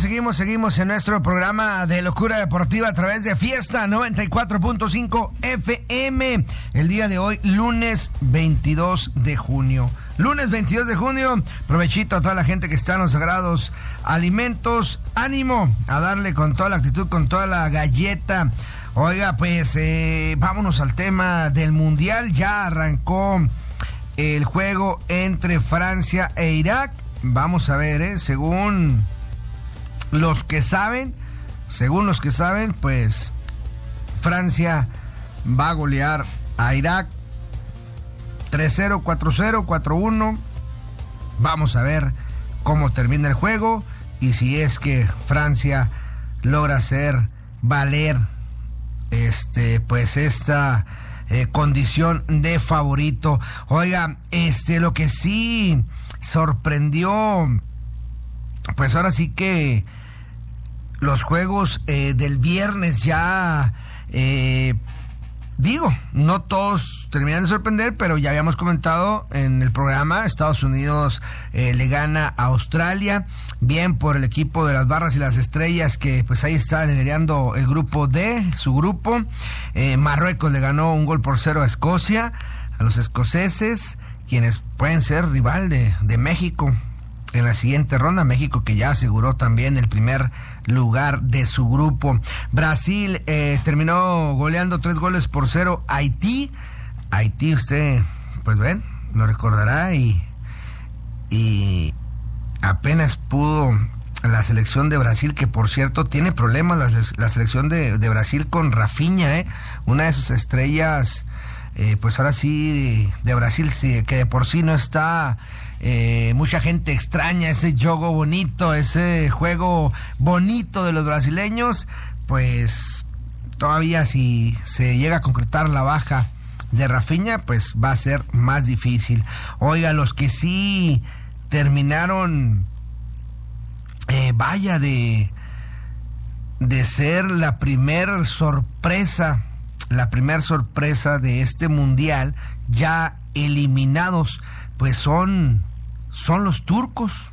Seguimos en nuestro programa de Locura Deportiva a través de Fiesta 94.5 FM. El día de hoy, lunes 22 de junio. Lunes 22 de junio, provechito a toda la gente que está en los sagrados alimentos. Ánimo a darle con toda la actitud, con toda la galleta. Oiga, pues vámonos al tema del Mundial. Ya arrancó el juego entre Francia e Irak. Vamos a ver, según los que saben, pues Francia va a golear a Irak 3-0, 4-0, 4-1. Vamos a ver cómo termina el juego y si es que Francia logra hacer valer pues esta condición de favorito. Oiga, lo que sí sorprendió, pues ahora sí que los juegos del viernes ya, no todos terminan de sorprender, pero ya habíamos comentado en el programa, Estados Unidos le gana a Australia, bien por el equipo de las Barras y las Estrellas, que pues ahí está liderando el grupo D, su grupo. Marruecos le ganó 1-0 a Escocia, a los escoceses, quienes pueden ser rival de México en la siguiente ronda. México que ya aseguró también el primer lugar de su grupo. Brasil terminó goleando 3-0 a Haití. Haití, usted, pues ven, lo recordará y apenas pudo la selección de Brasil, que por cierto tiene problemas la selección de Brasil con Rafinha, una de sus estrellas, pues ahora sí de Brasil, sí, que de por sí no está. Mucha gente extraña ese juego bonito, ese juego bonito de los brasileños. Pues todavía si se llega a concretar la baja de Rafinha, pues va a ser más difícil. Oiga, los que sí terminaron de ser la primer sorpresa de este mundial, ya eliminados, pues son los turcos.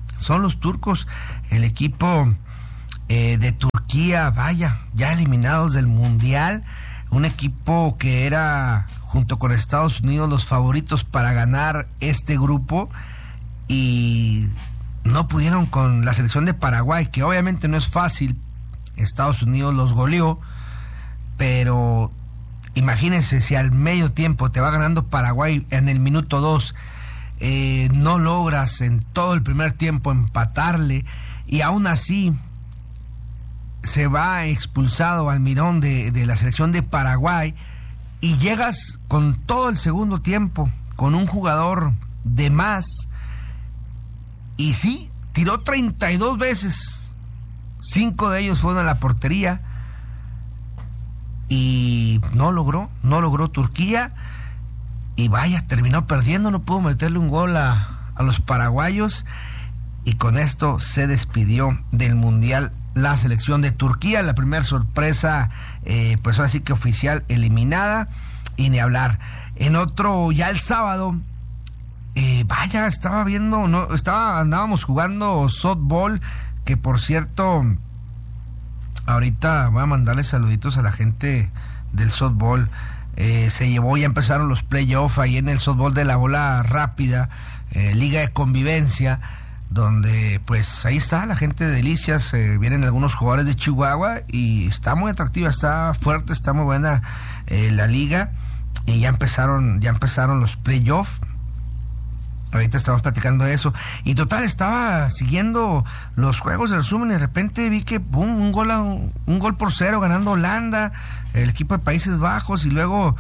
El equipo de Turquía, ya eliminados del mundial. Un equipo que era, junto con Estados Unidos, los favoritos para ganar este grupo, y no pudieron con la selección de Paraguay, que obviamente no es fácil. Estados Unidos los goleó, pero imagínense si al medio tiempo te va ganando Paraguay en el minuto 2, no logras en todo el primer tiempo empatarle, y aún así se va expulsado Almirón de la selección de Paraguay, y llegas con todo el segundo tiempo con un jugador de más, y sí, tiró 32 veces, 5 de ellos fueron a la portería, y no logró Turquía, y terminó perdiendo, no pudo meterle un gol a los paraguayos, y con esto se despidió del mundial la selección de Turquía. La primera sorpresa, pues ahora sí que oficial, eliminada, y ni hablar. En otro, ya el sábado, andábamos jugando softball, que por cierto, ahorita voy a mandarle saluditos a la gente del softball. Ya empezaron los playoffs ahí en el softball de la bola rápida, liga de convivencia, donde pues ahí está la gente de Delicias, vienen algunos jugadores de Chihuahua, y está muy atractiva, está fuerte, está muy buena la liga, y ya empezaron los playoffs. Ahorita estamos platicando de eso, y total, estaba siguiendo los juegos de resumen, y de repente vi que un gol por 0 ganando Holanda, el equipo de Países Bajos, y luego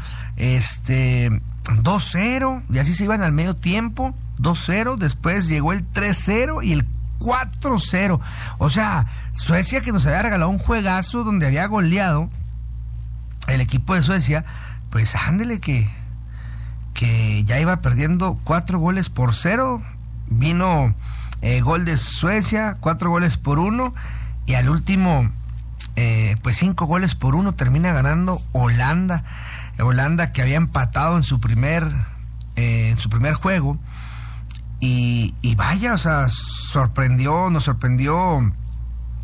2-0, y así se iban al medio tiempo, 2-0, después llegó el 3-0 y el 4-0. O sea, Suecia, que nos había regalado un juegazo donde había goleado el equipo de Suecia, pues ándele que ya iba perdiendo 4-0. Vino gol de Suecia, 4-1, y al último, pues 5-1 termina ganando Holanda, que había empatado en su primer juego, y o sea, nos sorprendió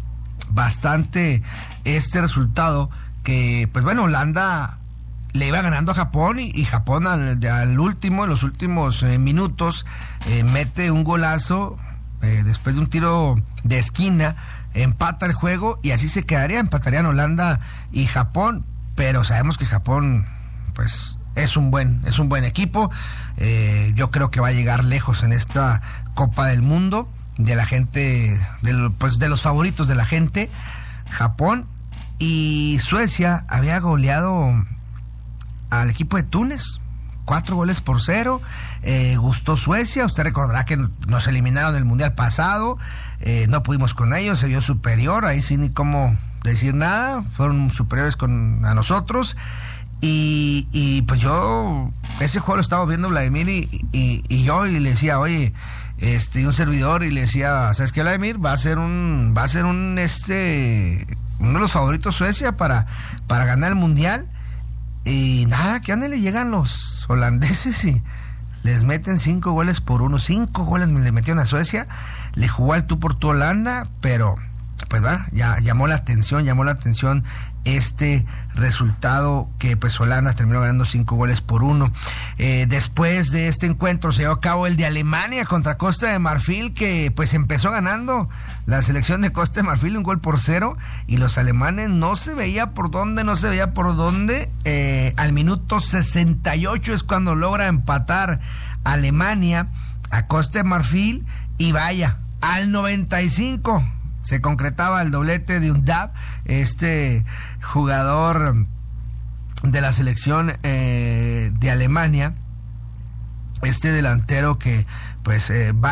bastante este resultado que, pues bueno, Holanda le iba ganando a Japón y Japón al último, en los últimos minutos, mete un golazo después de un tiro de esquina, empata el juego y así se quedaría, empatarían Holanda y Japón, pero sabemos que Japón, pues, es un buen equipo. Yo creo que va a llegar lejos en esta Copa del Mundo, de la gente, de los favoritos de la gente, Japón. Y Suecia había goleado al equipo de Túnez 4-0. Gustó Suecia. Usted recordará que nos eliminaron del Mundial pasado, no pudimos con ellos, se vio superior, ahí sí ni cómo decir nada, fueron superiores a nosotros. Y pues yo, ese juego lo estaba viendo Vladimir y yo, y le decía, oye, un servidor, y le decía, ¿sabes qué, Vladimir? Va a ser uno de los favoritos Suecia para ganar el Mundial. Y nada, que le llegan los holandeses y les meten 5-1. 5 goles le metieron a Suecia, le jugó al tú por tú Holanda, pero pues bueno, ya llamó la atención este resultado, que pues Holanda terminó ganando 5-1. Después de este encuentro se llevó a cabo el de Alemania contra Costa de Marfil, que pues empezó ganando la selección de Costa de Marfil 1-0, y los alemanes no se veía por dónde. Al minuto 68 es cuando logra empatar Alemania a Costa de Marfil, y vaya, al 95 se concretaba el doblete de Undav, este jugador de la selección de Alemania, este delantero que pues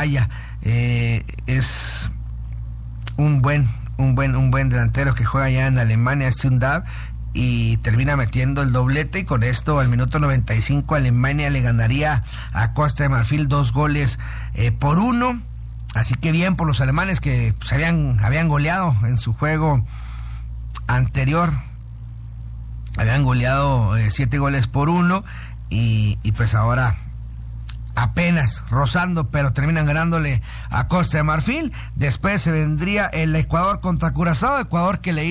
es un buen delantero que juega allá en Alemania, este Undav, y termina metiendo el doblete, y con esto al minuto 95 Alemania le ganaría a Costa de Marfil 2-1. Así que bien por los alemanes, que pues, habían goleado en su juego anterior. Habían goleado 7-1, y pues ahora apenas rozando, pero terminan ganándole a Costa de Marfil. Después se vendría el Ecuador contra Curazao, Ecuador que le